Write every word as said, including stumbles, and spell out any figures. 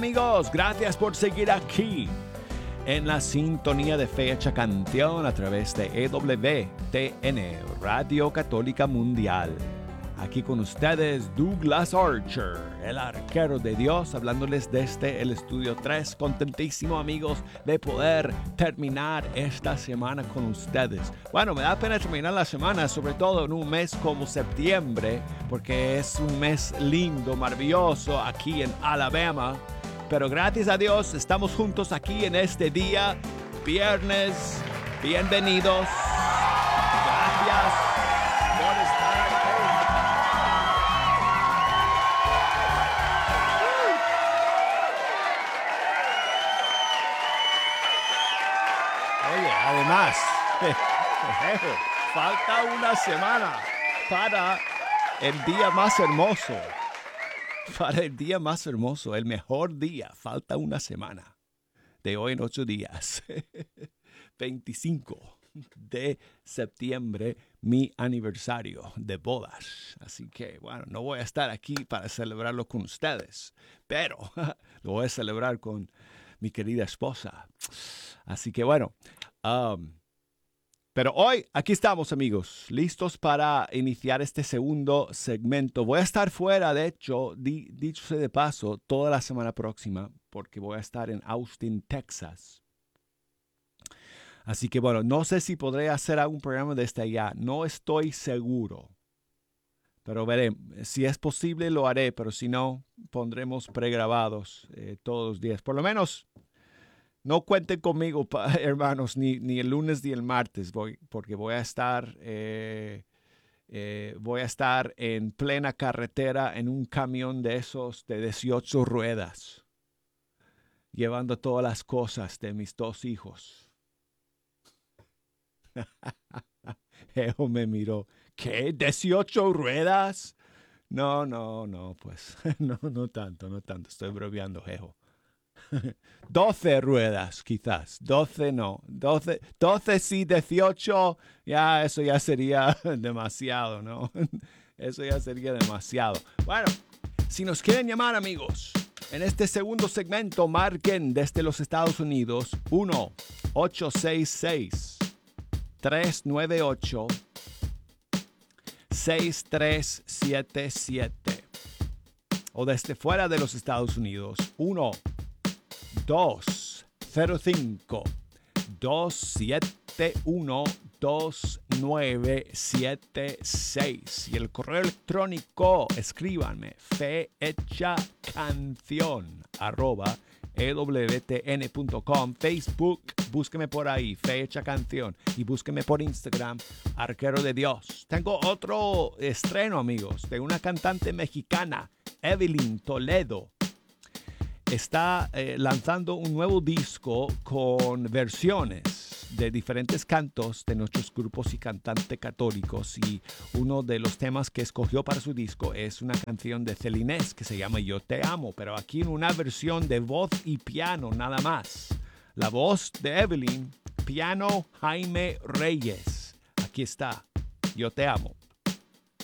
amigos, gracias por seguir aquí en la sintonía de Fecha Canción a través de E W T N, Radio Católica Mundial. Aquí con ustedes Douglas Archer, el arquero de Dios, hablándoles desde el estudio tres. Contentísimo, amigos, de poder terminar esta semana con ustedes. Bueno, me da pena terminar la semana, sobre todo en un mes como septiembre, porque es un mes lindo, maravilloso aquí en Alabama. Pero gracias a Dios estamos juntos aquí en este día, viernes. Bienvenidos. Gracias por estar aquí. Oye, además, falta una semana para el día más hermoso. Para el día más hermoso, el mejor día, falta una semana. De hoy en ocho días. veinticinco de septiembre, mi aniversario de bodas. Así que, bueno, no voy a estar aquí para celebrarlo con ustedes, pero lo voy a celebrar con mi querida esposa. Así que, bueno, um, pero hoy aquí estamos, amigos, listos para iniciar este segundo segmento. Voy a estar fuera, de hecho, di, dicho sea de paso, toda la semana próxima, porque voy a estar en Austin, Texas. Así que, bueno, no sé si podré hacer algún programa desde allá. No estoy seguro. Pero veré. Si es posible, lo haré. Pero si no, pondremos pregrabados eh, todos los días. Por lo menos, no cuenten conmigo, pa, hermanos, ni, ni el lunes ni el martes. Voy, porque voy a estar... Eh, eh, voy a estar en plena carretera en un camión de esos de dieciocho ruedas. Llevando todas las cosas de mis dos hijos. Jeho me miró. ¿Qué? ¿dieciocho ruedas? No, no, no, pues. No, no tanto, no tanto. Estoy bromeando, Jeho. doce ruedas, quizás. doce no. doce, doce sí, dieciocho. Ya, eso ya sería demasiado, ¿no? Eso ya sería demasiado. Bueno, si nos quieren llamar, amigos, en este segundo segmento, marquen desde los Estados Unidos uno ocho seis seis tres nueve ocho seis tres siete siete o desde fuera de los Estados Unidos uno dos cero cinco dos siete uno dos nueve siete seis y el correo electrónico, escríbanme fehechacanción arroba e w t n punto com, Facebook, búsqueme por ahí, Fecha Canción, y búsqueme por Instagram, Arquero de Dios. Tengo otro estreno, amigos, de una cantante mexicana, Evelyn Toledo. Está eh, lanzando un nuevo disco con versiones de diferentes cantos de nuestros grupos y cantantes católicos, y uno de los temas que escogió para su disco es una canción de Celinés que se llama Yo Te Amo, pero aquí en una versión de voz y piano nada más. La voz de Evelyn, piano Jaime Reyes. Aquí está, Yo Te Amo.